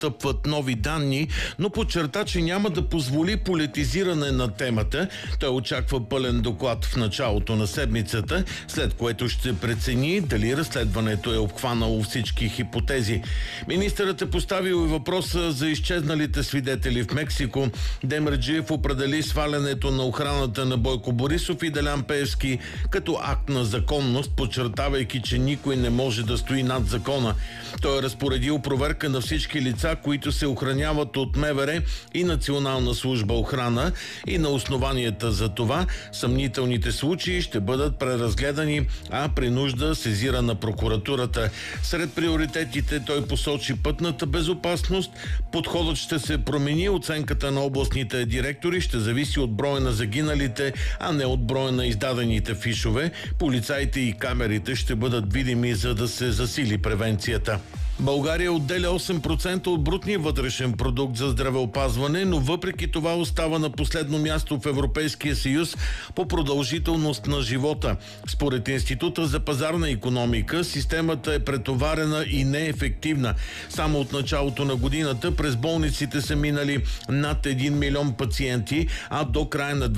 стъпват нови данни, но подчерта, че няма да позволи политизиране на темата. Той очаква пълен доклад в началото на седмицата, след което ще прецени дали разследването е обхванало всички хипотези. Министърът е поставил и въпроса за изчезналите свидетели в Мексико. Демерджиев определи свалянето на охраната на Бойко Борисов и Делян Пеевски като акт на законност, подчертавайки, че никой не може да стои над закона. Той е разпоредил проверка на всички лица, които се охраняват от МВР и Национална служба охрана, и на основанията за това съмнителните случаи ще бъдат преразгледани, а при нужда сезирана прокуратурата. Сред приоритетите той посочи пътната безопасност. Подходът ще се промени, оценката на областните директори ще зависи от броя на загиналите, а не от броя на издадените фишове. Полицаите и камерите ще бъдат видими, за да се засили превенцията. България отделя 8% от брутния вътрешен продукт за здравеопазване, но въпреки това остава на последно място в Европейския съюз по продължителност на живота. Според Института за пазарна икономика, системата е претоварена и неефективна. Само от началото на годината през болниците са минали над 1 милион пациенти, а до края на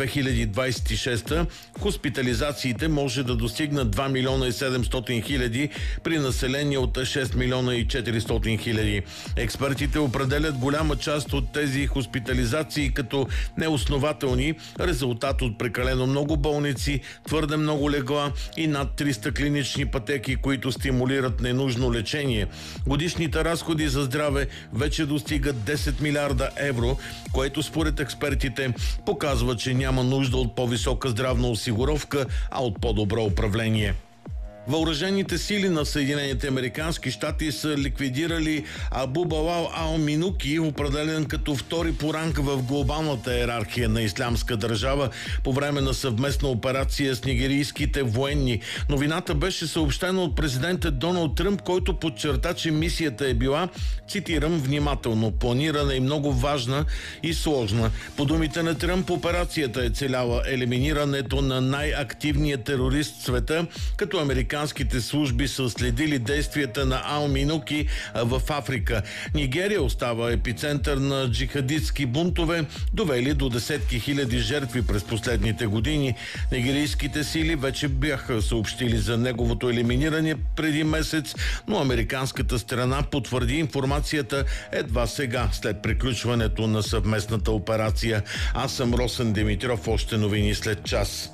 2026 хоспитализациите може да достигнат 2 милиона и 700 хиляди при население от 6 милиона и 400 хиляди. Експертите определят голяма част от тези хоспитализации като неоснователни, резултат от прекалено много болници, твърде много легла и над 300 клинични пътеки, които стимулират ненужно лечение. Годишните разходи за здраве вече достигат 10 милиарда евро, което според експертите показва, че няма нужда от по-висока здравна осигуровка, а от по-добро управление. Въоръжените сили на Съединените американски щати са ликвидирали Абу Балал ал-Минуки, определен като втори по ранг в глобалната йерархия на Ислямска държава по време на съвместна операция с нигерийските военни. Новината беше съобщена от президента Доналд Тръмп, който подчерта, че мисията е била, цитирам, внимателно планирана и много важна и сложна. По думите на Тръмп, операцията е целяла елиминирането на най-активния терорист в света, като американските служби са следили действията на ал-Минуки в Африка. Нигерия остава епицентър на джихадистски бунтове, довели до десетки хиляди жертви през последните години. Нигерийските сили вече бяха съобщили за неговото елиминиране преди месец, но американската страна потвърди информацията едва сега, след приключването на съвместната операция. Аз съм Росен Димитров, още новини след час.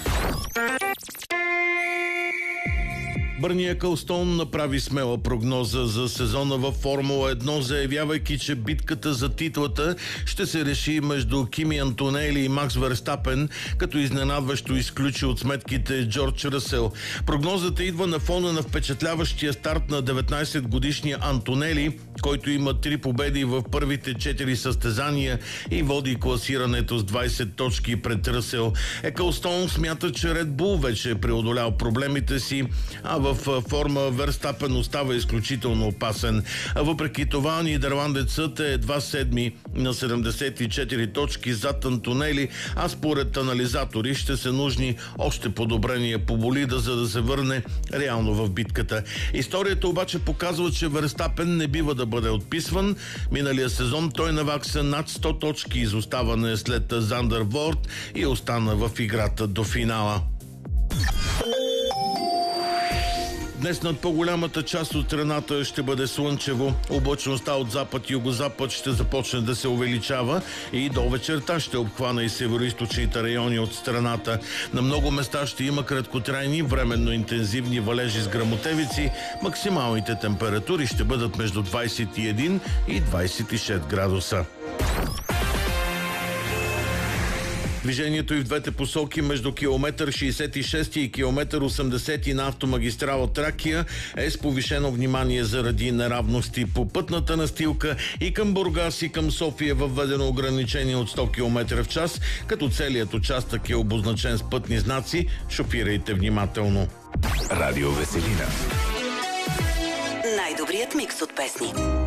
Бърни Екълстоун направи смела прогноза за сезона във Формула 1, заявявайки, че битката за титлата ще се реши между Кими Антонели и Макс Верстапен, като изненадващо изключи от сметките Джордж Ръсел. Прогнозата идва на фона на впечатляващия старт на 19-годишния Антонели, който има 3 победи в първите 4 състезания и води класирането с 20 точки пред Ръсел. Екълстоун смята, че Red Bull вече е преодолял проблемите си, а в форма Верстапен остава изключително опасен. Въпреки това, нидерландецът е едва седми на 74 точки зад Антонели, а според анализатори ще се нужни още подобрения по болида, за да се върне реално в битката. Историята обаче показва, че Верстапен не бива да бъде отписван. Миналия сезон той навакса над 100 точки изоставане след Зандерворд и остана в играта до финала. Днес над по-голямата част от страната ще бъде слънчево. Облачността от запад и югозапад ще започне да се увеличава и до вечерта ще обхвана и североизточните райони от страната. На много места ще има краткотрайни, временно интензивни валежи с гръмотевици. Максималните температури ще бъдат между 21 и 26 градуса. Движението и в двете посоки между километър 66 и километър 80 на автомагистрала Тракия е с повишено внимание заради неравности по пътната настилка и към Бургас и към София е въведено ограничение от 100 км в час, като целият участък е обозначен с пътни знаци. Шофирайте внимателно. Радио Веселина. Най-добрият микс от песни.